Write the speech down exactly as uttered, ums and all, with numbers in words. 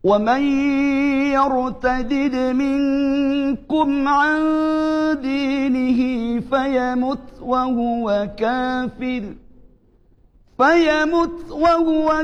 ومن يرتدد منكم عن دينه فيمت وهو كافر فيمت وهو